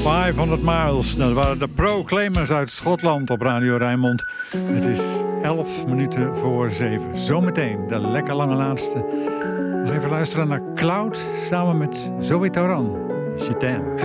500 miles. Dat waren de Proclaimers uit Schotland op Radio Rijnmond. Het is 11 minuten voor 7. Zometeen de lekker lange laatste. Nog even luisteren naar Cloud samen met Zoe Tauran. Je t'aime.